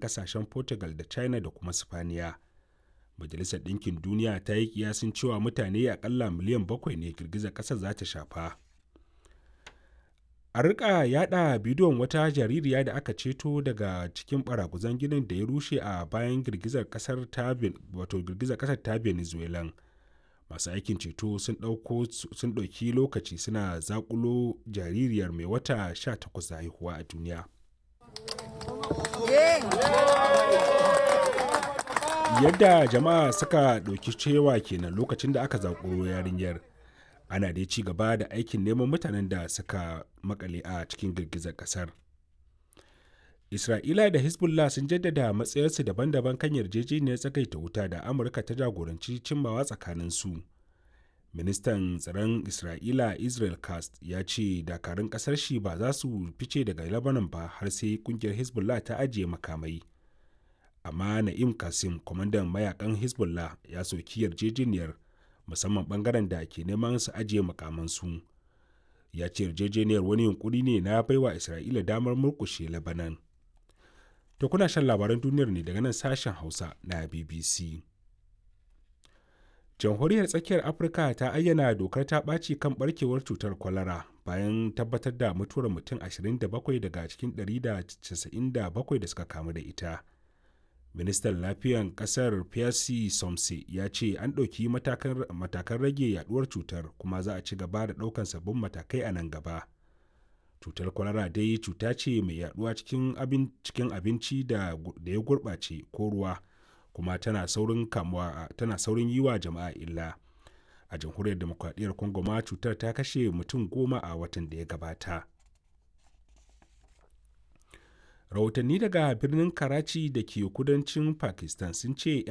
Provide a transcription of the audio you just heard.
kasashen Portugal da China da kuma Sifaniya. Majalisar Ɗinkin Duniya ta yi kiyasin cewa mutane akalla miliyan 7 ne girgizar ƙasar za ta shafa. A rika yada bidiyon wata jaririya da aka ceto daga cikin baraguzan ginin da ya rushe a bayan girgizar kasar ta Venezuela. Masu aikin ceto sun ɗauki lokaci suna zakulo jaririyar mai wata 18 da haihuwa a duniya. Yadda jama'a suka ɗauki cewa kenan lokacin da aka zakulo yarinyar. Ana dai ci gaba da aikin neman mutanen da suka makale a cikin girgizar kasar. Isra'ila da Hezbollah sun jaddada matsayarsu daban-daban kan yarjejeniyar tsagaita wuta da Amurka ta jagoranci cimmawa tsakaninsu. Ministan tsaron Isra'ila Israel Katz ya ce dakarun kasar shi ba za su fice daga Lebanon ba har sai kungiyar Hezbollah ta ajiye makamai. Amma Na'im Qassem, kwamandan mayakan Hezbollah, ya soki yarjejeniyar, musamman bangaren da ke neman su ajiye makamansu. Ya ce yarjejeniyar wani yunkuri ne na baiwa Isra'ila damar murkushe Lebanon. To kuna shan labaran duniyar ne daga nan sashen Hausa na BBC. Jamhuriyar Tsakiyar Afirka ta ayyana dokar ta ɓaci kan ɓarkewar cutar kwalara bayan tabbatar da mutuwar mutum 27 daga cikin 197 da suka kamu da ita. Ministan Lafiyan ƙasar Pierre Somse ya ce an ɗauki matakan rage yaduwar cutar kuma za a ci gaba da ɗaukan sabbin matakai a nan gaba. Cutar kwalara dai cuta ce mai yaduwa cikin abinci da ya gurɓace ko ruwa, kuma tana saurin yi wa jama'a illa. A Jamhuriyar Demokradiyyar Congo ma cutar ta kashe mutum 10 a watan da ya gabata. Rahotanni daga birnin Karachi da ke kudancin Pakistan sun ce